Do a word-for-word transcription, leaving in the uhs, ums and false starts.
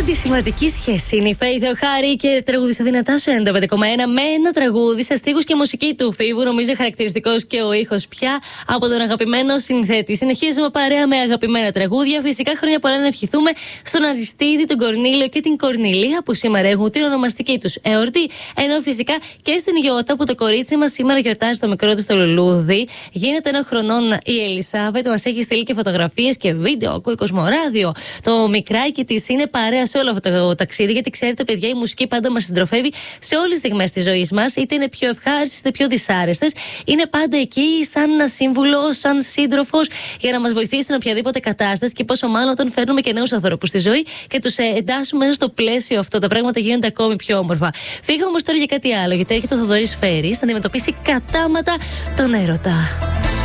Αντισημαντική σχέση είναι η Faith O'Hare και τραγούδισε δυνατά στο ενενήντα πέντε κόμμα ένα με ένα τραγούδι σε στίχους και μουσική του Φίβου. Νομίζω χαρακτηριστικός και ο ήχος πια από τον αγαπημένο συνθέτη. Συνεχίζουμε παρέα με αγαπημένα τραγούδια. Φυσικά χρόνια πολλά να ευχηθούμε στον Αριστίδη, τον Κορνήλιο και την Κορνηλία που σήμερα έχουν την ονομαστική τους εορτή. Ενώ φυσικά και στην Γιώτα που το κορίτσι μας σήμερα γιορτάζει το μικρό του στο λουλούδι. Γίνεται ένα χρονών η Ελισάβετ, μας έχει στείλει και φωτογραφίες και βίντεο. Ακούει Κοσμοράδιο. Το μικράκι της είναι παρέα σε όλο αυτό το ταξίδι, γιατί ξέρετε, παιδιά, η μουσική πάντα μας συντροφεύει σε όλες τις στιγμές της ζωής μας, είτε είναι πιο ευχάριστες είτε πιο δυσάρεστες. Είναι πάντα εκεί, σαν ένα σύμβουλο, σαν σύντροφος, για να μας βοηθήσει σε οποιαδήποτε κατάσταση. Και πόσο μάλλον όταν φέρνουμε και νέους ανθρώπους στη ζωή και τους ε, εντάσσουμε μέσα στο πλαίσιο αυτό, τα πράγματα γίνονται ακόμη πιο όμορφα. Φύγα όμως τώρα για κάτι άλλο, γιατί έρχεται ο Θοδωρής Φέρης να αντιμετωπίσει κατάματα τον έρωτα.